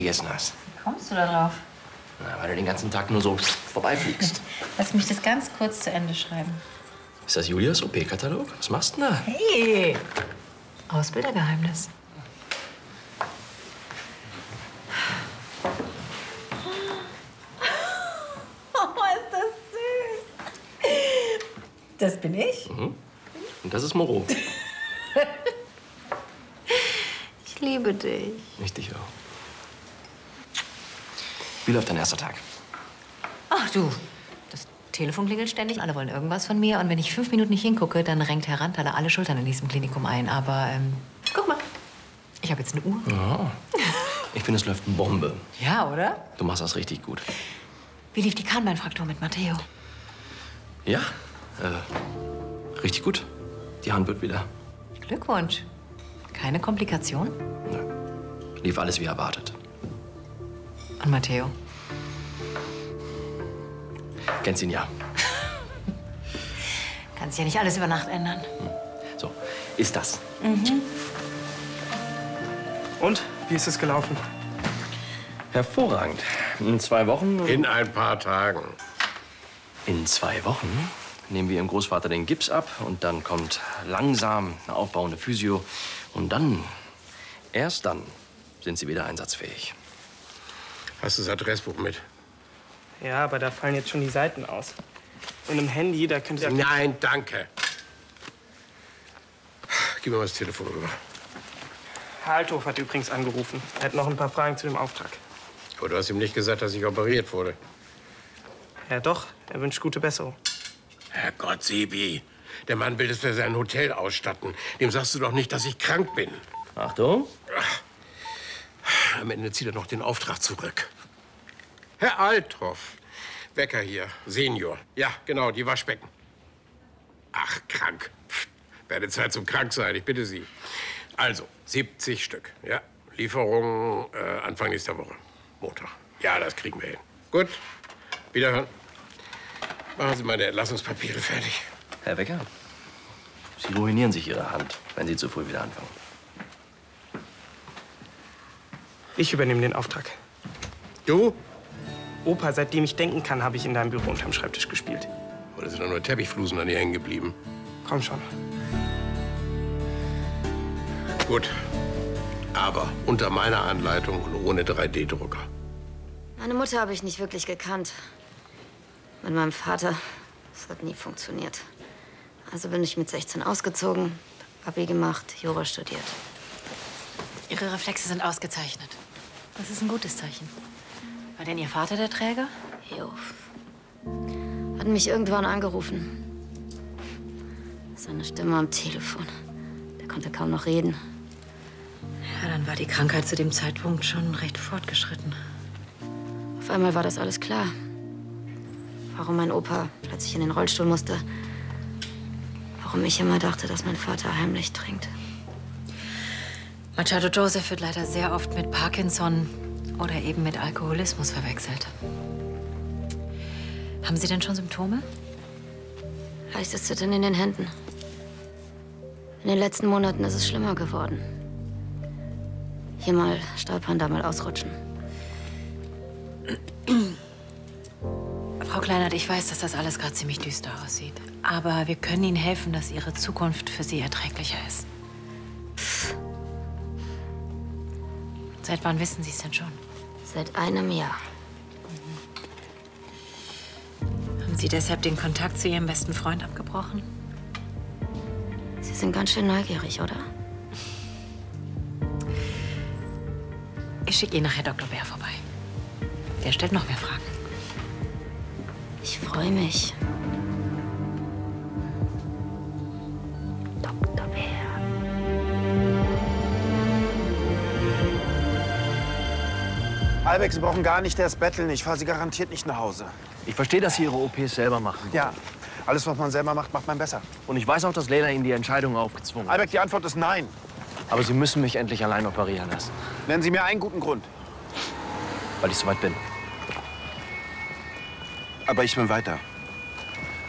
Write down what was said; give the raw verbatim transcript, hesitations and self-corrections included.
gegessen hast. Wie kommst du da drauf? Na, weil du den ganzen Tag nur so vorbeifliegst. Lass mich das ganz kurz zu Ende schreiben. Ist das Julias O P-Katalog? Was machst du denn da? Hey! Ausbildergeheimnis. Oh, ist das süß. Das bin ich. Mhm. Und das ist Moreau. Ich liebe dich. Ich dich auch. Wie läuft dein erster Tag? Ach du, das Telefon klingelt ständig. Alle wollen irgendwas von mir. Und wenn ich fünf Minuten nicht hingucke, dann renkt Herr Rantaler alle Schultern in diesem Klinikum ein. Aber, ähm, guck mal. Ich habe jetzt eine Uhr. Ja. Ich finde, es läuft eine Bombe. Ja, oder? Du machst das richtig gut. Wie lief die Kahnbeinfraktur mit Matteo? Ja, äh, richtig gut. Die Hand wird wieder. Glückwunsch. Keine Komplikation? Nö. Lief alles wie erwartet. Und Matteo? Kennst ihn ja. Kannst ja nicht alles über Nacht ändern. Hm. So, ist das. Mhm. Und? Wie ist es gelaufen? Hervorragend. In zwei Wochen... In ein paar Tagen. In zwei Wochen nehmen wir Ihrem Großvater den Gips ab und dann kommt langsam eine aufbauende Physio. Und dann, erst dann, sind Sie wieder einsatzfähig. Hast du das Adressbuch mit? Ja, aber da fallen jetzt schon die Seiten aus. Und im Handy, da könnte ja... Nein, danke. Gib mir mal das Telefon rüber. Herr Althoff hat übrigens angerufen. Er hat noch ein paar Fragen zu dem Auftrag. Aber du hast ihm nicht gesagt, dass ich operiert wurde. Ja doch, er wünscht gute Besserung. Herrgott, Sebi. Der Mann will das für sein Hotel ausstatten. Dem sagst du doch nicht, dass ich krank bin. Achtung. Am Ende zieht er noch den Auftrag zurück. Herr Althoff. Wecker hier, Senior. Ja, genau, die Waschbecken. Ach, krank. Pff, werde Zeit zum Kranksein, ich bitte Sie. Also, siebzig Stück, ja. Lieferung äh, Anfang nächster Woche. Montag. Ja, das kriegen wir hin. Gut, wiederhören. Machen Sie meine Entlassungspapiere fertig. Herr Wecker, Sie ruinieren sich Ihre Hand, wenn Sie zu früh wieder anfangen. Ich übernehme den Auftrag. Du? Opa, seitdem ich denken kann, habe ich in deinem Büro unterm Schreibtisch gespielt. Oder sind da nur Teppichflusen an dir hängen geblieben? Komm schon. Gut. Aber unter meiner Anleitung und ohne drei D Drucker. Meine Mutter habe ich nicht wirklich gekannt. Mit meinem Vater, das hat nie funktioniert. Also bin ich mit sechzehn ausgezogen, Abi gemacht, Jura studiert. Ihre Reflexe sind ausgezeichnet. Das ist ein gutes Zeichen. War denn Ihr Vater der Träger? Jo. Hat mich irgendwann angerufen. Seine Stimme am Telefon. Der konnte kaum noch reden. Ja, dann war die Krankheit zu dem Zeitpunkt schon recht fortgeschritten. Auf einmal war das alles klar. Warum mein Opa plötzlich in den Rollstuhl musste. Warum ich immer dachte, dass mein Vater heimlich trinkt. Machado Joseph wird leider sehr oft mit Parkinson oder eben mit Alkoholismus verwechselt. Haben Sie denn schon Symptome? Leichtes Zittern in den Händen. In den letzten Monaten ist es schlimmer geworden. Hier mal stolpern, da mal ausrutschen. Frau Kleinert, ich weiß, dass das alles gerade ziemlich düster aussieht. Aber wir können Ihnen helfen, dass Ihre Zukunft für Sie erträglicher ist. Pff. Seit wann wissen Sie es denn schon? Seit einem Jahr. Mhm. Haben Sie deshalb den Kontakt zu Ihrem besten Freund abgebrochen? Sie sind ganz schön neugierig, oder? Ich schicke Ihnen nachher Doktor Bär vorbei. Der stellt noch mehr Fragen. Ich freue mich. Doktor Bär. Albeck, Sie brauchen gar nicht erst betteln. Ich fahre Sie garantiert nicht nach Hause. Ich verstehe, dass Sie Ihre O Ps selber machen. Ja, alles, was man selber macht, macht man besser. Und ich weiß auch, dass Leila Ihnen die Entscheidung aufgezwungen hat. Albeck, die Antwort ist nein. Aber Sie müssen mich endlich allein operieren lassen. Nennen Sie mir einen guten Grund. Weil ich soweit bin. Aber ich bin weiter.